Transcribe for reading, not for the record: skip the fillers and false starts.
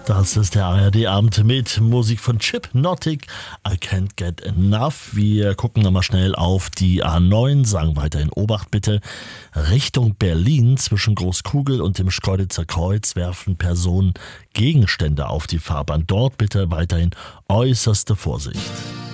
Das ist der ARD-Abend mit Musik von Chipnotic, I Can't Get Enough. Wir gucken nochmal schnell auf die A9, sagen weiterhin Obacht bitte. Richtung Berlin zwischen Großkugel und dem Schkeuditzer Kreuz werfen Personen Gegenstände auf die Fahrbahn. Dort bitte weiterhin äußerste Vorsicht.